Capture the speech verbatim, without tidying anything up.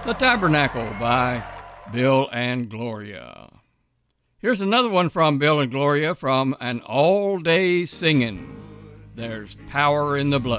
The Tabernacle by Bill and Gloria. Here's another one from Bill and Gloria from An All Day Singin'. There's Power in the Blood.